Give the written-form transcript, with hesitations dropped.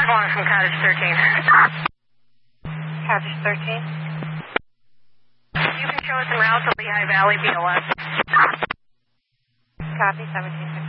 calling from Cottage 13. Cottage 13. You can show us en route to Lehigh Valley, BLS. Copy, 17.